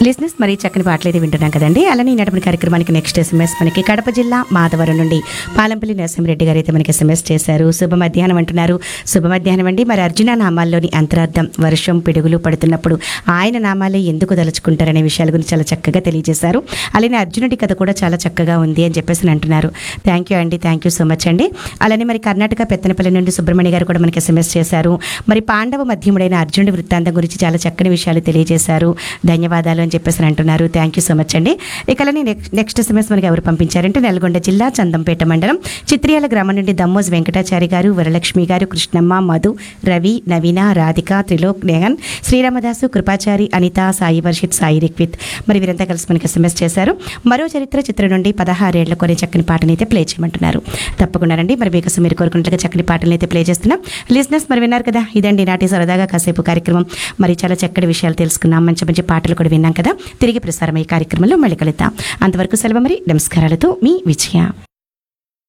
లిజినెస్ మరి చక్కని పాటలు వింటున్నాం కదండి. అలానే ఈనాటి కార్యక్రమానికి నెక్స్ట్ ఎస్ఎంఎస్ మనకి కడప జిల్లా మాధవరం నుండి పాలంపల్లి నరసింహరెడ్డి గారు అయితే మనకి ఎస్ఎంఎస్ చేశారు. శుభ మధ్యాహ్నం అంటున్నారు. శుభ మధ్యాహ్నం అండి. మరి అర్జున నామాల్లోని అంతరార్థం, వర్షం పిడుగులు పడుతున్నప్పుడు ఆయన నామాలే ఎందుకు తలుచుకుంటారనే విషయాల గురించి చాలా చక్కగా తెలియజేశారు. అలానే అర్జునుడి కథ కూడా చాలా చక్కగా ఉంది అని చెప్పేసి అంటున్నారు. థ్యాంక్ యూ అండి, థ్యాంక్ యూ సో మచ్ అండి. అలానే మరి కర్ణాటక పెత్తనపల్లి నుండి సుబ్రహ్మణ్య గారు కూడా మనకి ఎస్ఎంఎస్ చేశారు. మరి పాండవ మధ్యముడైన అర్జునుడి వృత్తాంతం గురించి చాలా చక్కని విషయాలు తెలియజేశారు, ధన్యవాదాలు అని చెప్పేసి అంటున్నారు. థ్యాంక్ యూ సో మచ్ అండి. ఇకలని నెక్స్ట్ ఎస్ఎంఎస్ మనకి ఎవరు పంపించారంటే నల్గొండ జిల్లా చందంపేట మండలం చిత్రియాల గ్రామం నుండి దమ్మోజ్ వెంకటాచారి గారు, వరలక్ష్మి గారు, కృష్ణమ్మ, మధు, రవి, నవీన, రాధిక, త్రిలోక్, నేహన్, శ్రీరామదాసు, కృపాచారి, అనిత, సాయి వర్షిత్, సాయి రిక్విత్ మరి వీరంతా కలిసి మనకి ఎస్ఎంఎస్ చేశారు. మరో చరిత్ర చిత్రం నుండి 16 ఏళ్ల కొనే చక్కని పాటని అయితే ప్లే చేయమంటున్నారు. తప్పకుండానండి. మరి మీకోసం మీరు కోరుకున్నట్లుగా చక్కని పాటలు అయితే ప్లే చేస్తున్నాం. లిజినెస్ మరి విన్నారు కదా, ఇదండి నాటి సరదాగా కాసేపు కార్యక్రమం. మరి చాలా చక్కటి విషయాలు తెలుసుకున్నాం, మంచి మంచి పాటలు కూడా విన్నాం కదా. తిరిగి ప్రసారం ఈ కార్యక్రమంలో మళ్ళీ కలుద్దాం. అంతవరకు సెలవు మరి. నమస్కారాలతో మీ విజయ.